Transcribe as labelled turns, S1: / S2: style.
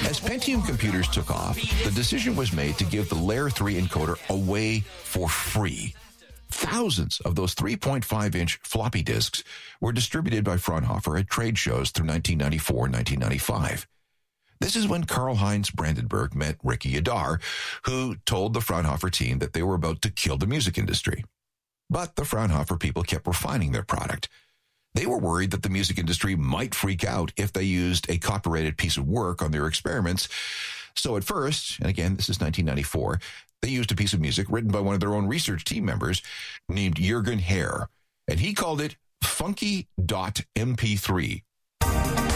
S1: As Pentium computers took off, the decision was made to give the Layer 3 encoder away for free. Thousands of those 3.5-inch floppy disks were distributed by Fraunhofer at trade shows through 1994 and 1995. This is when Karl-Heinz Brandenburg met Ricky Yadar, who told the Fraunhofer team that they were about to kill the music industry. But the Fraunhofer people kept refining their product. They were worried that the music industry might freak out if they used a copyrighted piece of work on their experiments. So at first, and again, this is 1994, they used a piece of music written by one of their own research team members named Jürgen Herr, and he called it Funky.mp3,